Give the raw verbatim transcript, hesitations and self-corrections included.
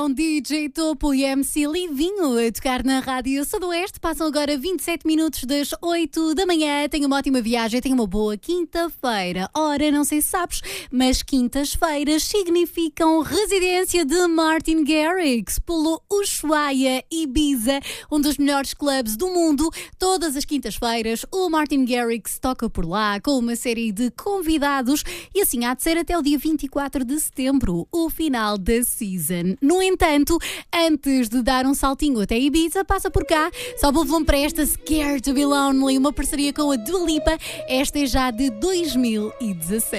Com D J Topo e M C Livinho a tocar na Rádio Sudoeste. Passam agora vinte e sete minutos das oito da manhã. Tenho uma ótima viagem, tenho uma boa quinta-feira. Ora, não sei se sabes, mas quintas-feiras significam residência de Martin Garrix pelo Ushuaia Ibiza, um dos melhores clubes do mundo. Todas as quintas-feiras o Martin Garrix toca por lá com uma série de convidados e assim há de ser até o dia vinte e quatro de setembro, o final da season. No entanto, antes de dar um saltinho até Ibiza, passa por cá, sobe o volume para esta Scared to be Lonely, uma parceria com a Dua Lipa. Esta é já de dois mil e dezassete.